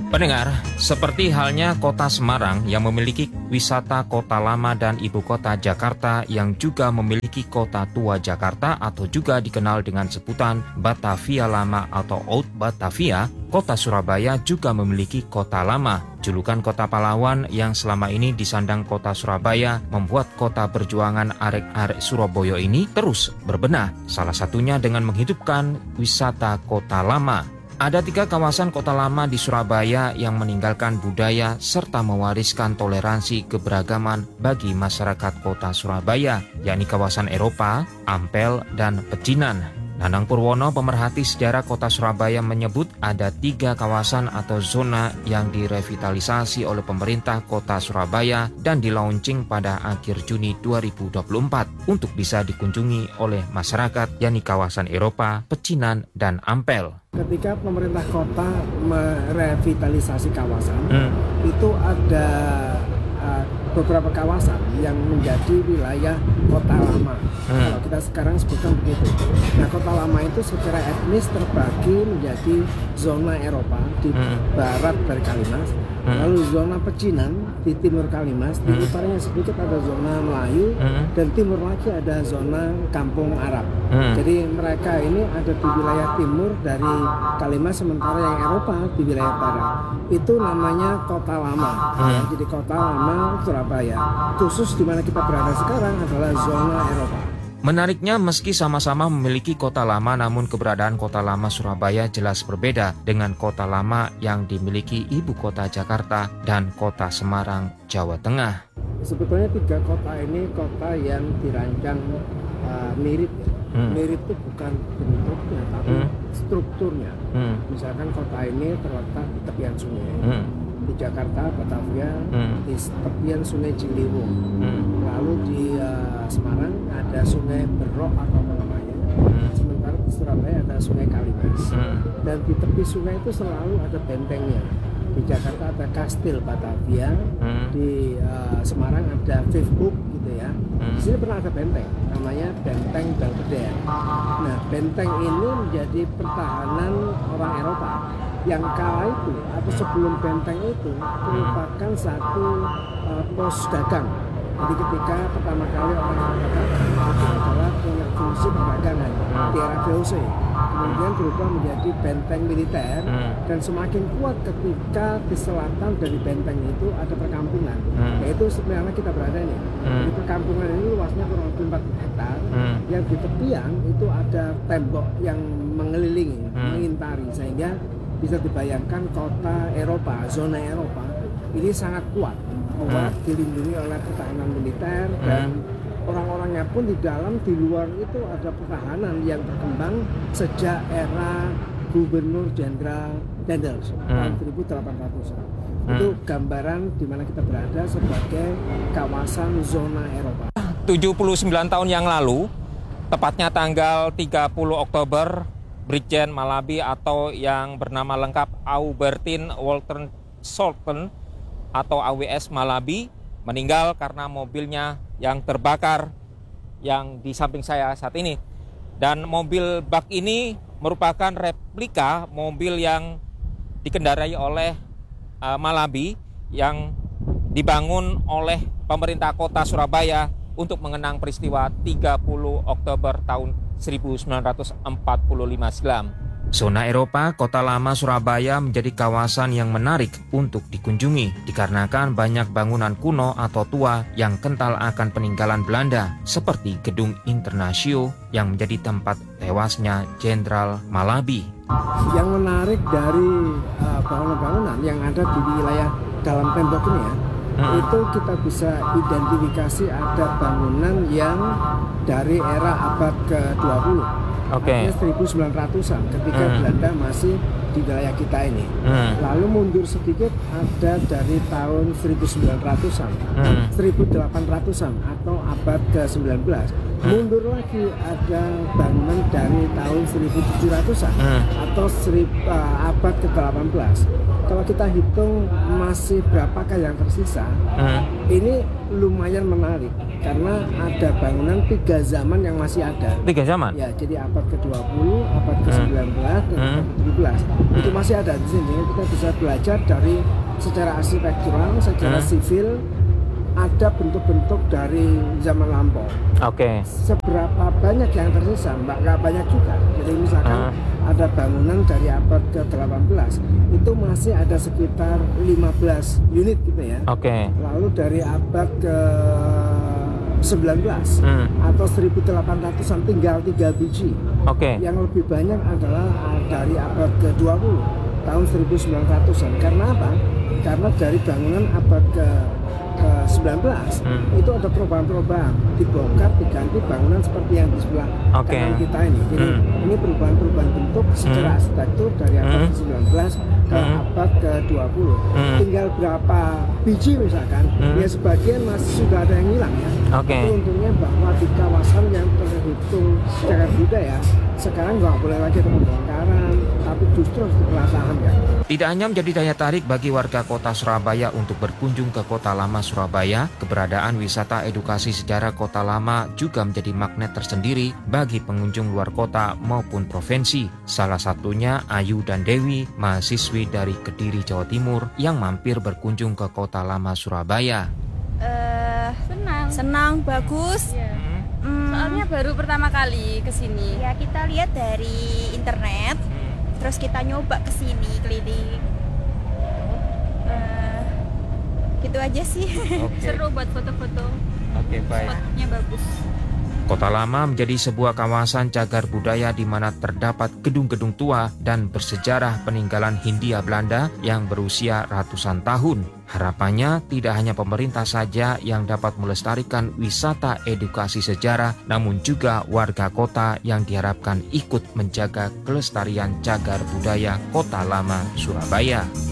Pendengar, seperti halnya kota Semarang yang memiliki wisata kota lama dan ibu kota Jakarta yang juga memiliki kota tua Jakarta atau juga dikenal dengan sebutan Batavia Lama atau Old Batavia, kota Surabaya juga memiliki kota lama. Julukan kota pahlawan yang selama ini disandang kota Surabaya membuat kota perjuangan arek-arek Surabaya ini terus berbenah, salah satunya dengan menghidupkan wisata kota lama. Ada 3 kawasan kota lama di Surabaya yang meninggalkan budaya serta mewariskan toleransi keberagaman bagi masyarakat kota Surabaya, yakni kawasan Eropa, Ampel, dan Pecinan. Nanang Purwono, pemerhati sejarah kota Surabaya, menyebut ada 3 kawasan atau zona yang direvitalisasi oleh pemerintah kota Surabaya dan dilaunching pada akhir Juni 2024 untuk bisa dikunjungi oleh masyarakat, yakni kawasan Eropa, Pecinan, dan Ampel. Ketika pemerintah kota merevitalisasi kawasan, itu ada beberapa kawasan yang menjadi wilayah kota lama. Kalau kita sekarang sebutkan begitu. Nah, kota lama itu secara etnis terbagi menjadi zona Eropa di barat dari Kalimas, lalu zona Pecinan di timur Kalimas, di utaranya sedikit ada zona Melayu, dan timur lagi ada zona Kampung Arab. Jadi mereka ini ada di wilayah timur dari Kalimas, sementara yang Eropa di wilayah barat. Itu namanya kota lama. Jadi kota lama Surabaya. Khusus di mana kita berada sekarang adalah zona Eropa. Menariknya, meski sama-sama memiliki kota lama, namun keberadaan kota lama Surabaya jelas berbeda dengan kota lama yang dimiliki ibu kota Jakarta dan kota Semarang, Jawa Tengah. Sebetulnya 3 kota ini kota yang dirancang mirip. Mirip itu bukan bentuknya, tapi strukturnya. Misalkan kota ini terletak di tepian sungai. Di Jakarta, Batavia, di tepian sungai Ciliwung. Lalu di Semarang ada sungai Berok atau apa namanya. Sementara di Surabaya ada sungai Kalimas. Dan di tepi sungai itu selalu ada bentengnya. Di Jakarta ada Kastil Batavia, di Semarang ada Vivbook gitu ya. Di sini pernah ada benteng, namanya Benteng Belvedere. Nah, benteng ini menjadi pertahanan orang Eropa. Yang kala itu atau sebelum benteng itu merupakan satu pos dagang. Jadi ketika pertama kali orang datang itu adalah punya fungsi perdagangan di era VOC. Kemudian berubah menjadi benteng militer dan semakin kuat ketika di selatan dari benteng itu ada perkampungan. Yaitu sebenarnya kita berada ini. Di perkampungan ini luasnya kurang lebih 4 hektar. Yang di tepian itu ada tembok yang mengelilingi, mengintari, sehingga bisa dibayangkan kota Eropa, zona Eropa ini sangat kuat, dilindungi oleh pertahanan militer dan orang-orangnya pun di dalam, di luar itu ada pertahanan yang berkembang sejak era Gubernur Jenderal Daendels tahun 1800-an. Itu gambaran di mana kita berada sebagai kawasan zona Eropa. 79 tahun yang lalu, tepatnya tanggal 30 Oktober, Brigjen Malabi atau yang bernama lengkap Aubertin Walter Solten atau AWS Malabi meninggal karena mobilnya yang terbakar yang di samping saya saat ini. Dan mobil bak ini merupakan replika mobil yang dikendarai oleh Malabi yang dibangun oleh pemerintah kota Surabaya untuk mengenang peristiwa 30 Oktober tahun 1945 silam. Zona Eropa, kota lama Surabaya menjadi kawasan yang menarik untuk dikunjungi dikarenakan banyak bangunan kuno atau tua yang kental akan peninggalan Belanda seperti Gedung Internasio yang menjadi tempat tewasnya Jenderal Malabi. Yang menarik dari bangunan-bangunan yang ada di wilayah dalam tembok ini ya, itu kita bisa identifikasi ada bangunan yang dari era abad ke-20. Artinya 1900-an ketika Belanda masih di wilayah kita ini. Lalu mundur sedikit ada dari tahun 1900-an, 1800-an atau abad ke-19. Mundur lagi ada bangunan dari tahun 1700-an atau abad ke-18. Kalau kita hitung masih berapakah yang tersisa, ini lumayan menarik karena ada bangunan 3 zaman yang masih ada. 3 zaman? Ya, jadi abad ke-20, abad ke-19, dan abad ke-17. Itu masih ada di sini. Kita bisa belajar dari secara arsitektural, secara sivil, ada bentuk-bentuk dari zaman lampau. Oke. Seberapa banyak yang tersisa? Nggak banyak juga. Jadi misalkan ada bangunan dari abad ke-18, itu masih ada sekitar 15 unit gitu ya. Oke. Lalu dari abad ke-19 atau 1800-an tinggal 3 biji. Oke. Yang lebih banyak adalah dari abad ke-20, tahun 1900-an. Karena apa? Karena dari bangunan abad ke-19 itu ada perubahan-perubahan, dibongkar, diganti bangunan seperti yang di sebelah kanan kita ini. Jadi ini perubahan-perubahan bentuk secara arsitektur dari abad ke-19 ke abad ke-20. Tinggal berapa biji misalkan, ya sebagian masih sudah ada yang hilang ya. Tapi untungnya bahwa di kawasan yang terhitung secara budaya sekarang nggak boleh lagi ada pembongkaran, tapi justru harus dipertahankan. Tidak hanya menjadi daya tarik bagi warga kota Surabaya untuk berkunjung ke Kota Lama Surabaya, keberadaan wisata edukasi sejarah Kota Lama juga menjadi magnet tersendiri bagi pengunjung luar kota maupun provinsi. Salah satunya Ayu dan Dewi, mahasiswi dari Kediri, Jawa Timur, yang mampir berkunjung ke Kota Lama Surabaya. Senang, bagus. Soalnya baru pertama kali ke sini. Ya, kita lihat dari internet, terus kita nyoba ke sini keliling. Gitu aja sih. Seru buat foto-foto. Baik. Spotnya bagus. Kota Lama menjadi sebuah kawasan cagar budaya di mana terdapat gedung-gedung tua dan bersejarah peninggalan Hindia Belanda yang berusia ratusan tahun. Harapannya tidak hanya pemerintah saja yang dapat melestarikan wisata edukasi sejarah, namun juga warga kota yang diharapkan ikut menjaga kelestarian cagar budaya Kota Lama Surabaya.